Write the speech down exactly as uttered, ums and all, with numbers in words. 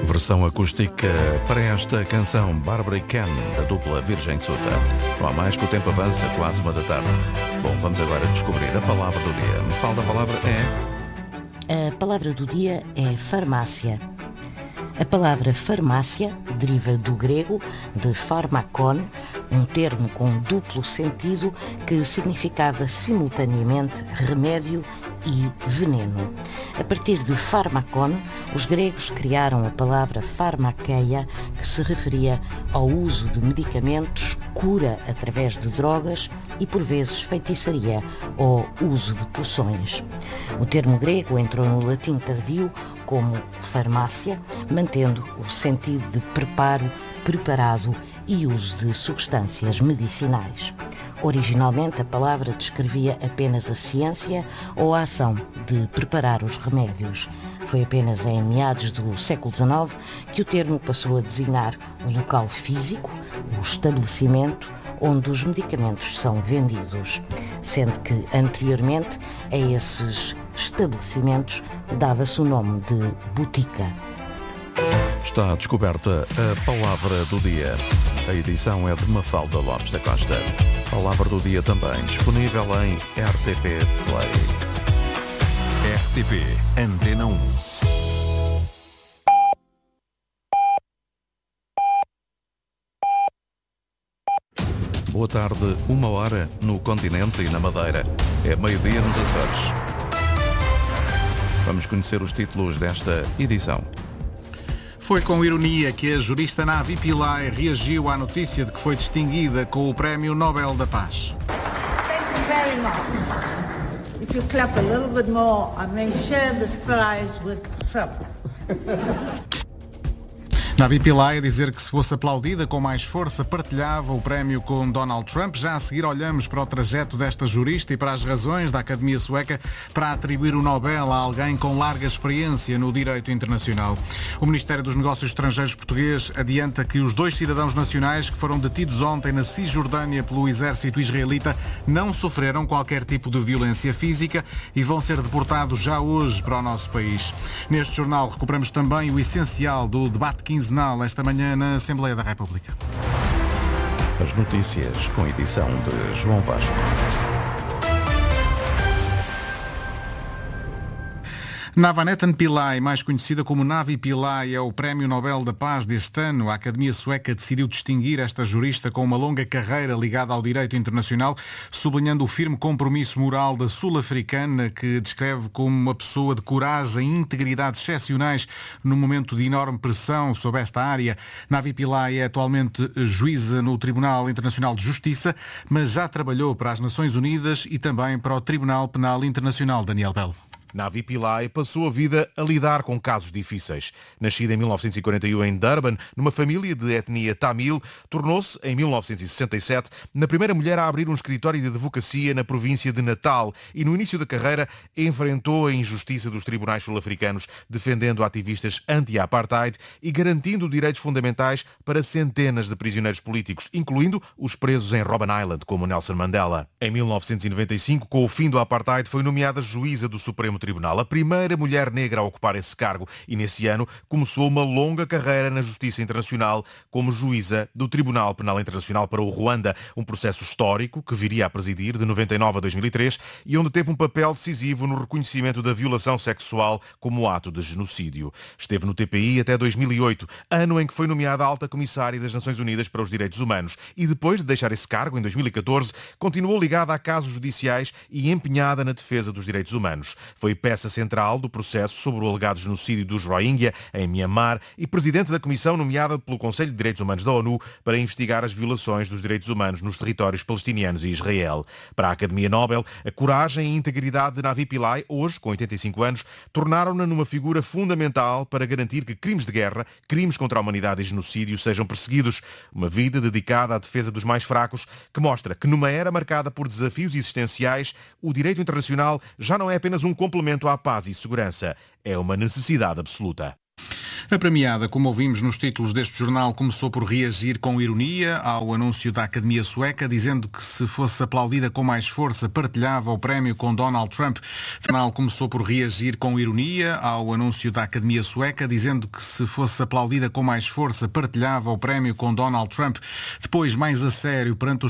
Versão acústica para esta canção Barbara Ken, da dupla Virgem Suta. Não há mais que o tempo avança, quase uma da tarde. Bom, vamos agora descobrir a palavra do dia. Me fala, a palavra é... A palavra do dia é farmácia. A palavra farmácia deriva do grego de pharmakon, um termo com duplo sentido que significava simultaneamente remédio e veneno. A partir de pharmakon, os gregos criaram a palavra pharmakeia, que se referia ao uso de medicamentos, cura através de drogas e, por vezes, feitiçaria ou uso de poções. O termo grego entrou no latim tardio como farmácia, mantendo o sentido de preparo, preparado e uso de substâncias medicinais. Originalmente, a palavra descrevia apenas a ciência ou a ação de preparar os remédios. Foi apenas em meados do século dezenove que o termo passou a designar o local físico, o estabelecimento onde os medicamentos são vendidos, sendo que anteriormente a esses estabelecimentos dava-se o nome de botica. Está descoberta a palavra do dia. A edição é de Mafalda Lopes da Costa. Palavra do dia também disponível em R T P Play. R T P Antena um. Boa tarde, uma hora no continente e na Madeira. É meio-dia nos Açores. Vamos conhecer os títulos desta edição. Foi com ironia que a jurista Navi Pillay reagiu à notícia de que foi distinguida com o Prémio Nobel da Paz. Thank you very much. If you clap a little bit more, I may share this prize with Trump. Navi Pillay a dizer que se fosse aplaudida com mais força, partilhava o prémio com Donald Trump. Já a seguir olhamos para o trajeto desta jurista e para as razões da Academia Sueca para atribuir o Nobel a alguém com larga experiência no direito internacional. O Ministério dos Negócios Estrangeiros português adianta que os dois cidadãos nacionais que foram detidos ontem na Cisjordânia pelo exército israelita não sofreram qualquer tipo de violência física e vão ser deportados já hoje para o nosso país. Neste jornal recuperamos também o essencial do debate quinzenal esta manhã na Assembleia da República. As notícias com edição de João Vasco. Navanetan Pillay, mais conhecida como Navi Pillay, é o Prémio Nobel da Paz deste ano. A Academia Sueca decidiu distinguir esta jurista com uma longa carreira ligada ao direito internacional, sublinhando o firme compromisso moral da sul-africana, que descreve como uma pessoa de coragem e integridade excepcionais num momento de enorme pressão sobre esta área. Navi Pillay é atualmente juíza no Tribunal Internacional de Justiça, mas já trabalhou para as Nações Unidas e também para o Tribunal Penal Internacional. Daniel Belo. Navi Pillay passou a vida a lidar com casos difíceis. Nascida em mil novecentos e quarenta e um em Durban, numa família de etnia tamil, tornou-se, em mil novecentos e sessenta e sete, na primeira mulher a abrir um escritório de advocacia na província de Natal e, no início da carreira, enfrentou a injustiça dos tribunais sul-africanos, defendendo ativistas anti-apartheid e garantindo direitos fundamentais para centenas de prisioneiros políticos, incluindo os presos em Robben Island, como Nelson Mandela. Em mil novecentos e noventa e cinco, com o fim do apartheid, foi nomeada juíza do Supremo Tribunal, a primeira mulher negra a ocupar esse cargo, e nesse ano começou uma longa carreira na Justiça Internacional como juíza do Tribunal Penal Internacional para o Ruanda, um processo histórico que viria a presidir de noventa e nove a dois mil e três e onde teve um papel decisivo no reconhecimento da violação sexual como ato de genocídio. Esteve no T P I até dois mil e oito, ano em que foi nomeada Alta Comissária das Nações Unidas para os Direitos Humanos, e depois de deixar esse cargo, em dois mil e catorze, continuou ligada a casos judiciais e empenhada na defesa dos direitos humanos. Foi peça central do processo sobre o alegado genocídio dos Rohingya em Myanmar e presidente da comissão nomeada pelo Conselho de Direitos Humanos da ONU para investigar as violações dos direitos humanos nos territórios palestinianos e Israel. Para a Academia Nobel, a coragem e integridade de Navi Pillay, hoje com oitenta e cinco anos, tornaram-na numa figura fundamental para garantir que crimes de guerra, crimes contra a humanidade e genocídio sejam perseguidos. Uma vida dedicada à defesa dos mais fracos, que mostra que numa era marcada por desafios existenciais, o direito internacional já não é apenas um complemento à paz e segurança. É uma necessidade absoluta. A premiada, como ouvimos nos títulos deste jornal, começou por reagir com ironia ao anúncio da Academia Sueca, dizendo que se fosse aplaudida com mais força, partilhava o prémio com Donald Trump. O jornal começou por reagir com ironia ao anúncio da Academia Sueca, dizendo que se fosse aplaudida com mais força, partilhava o prémio com Donald Trump. Depois, mais a sério, perante os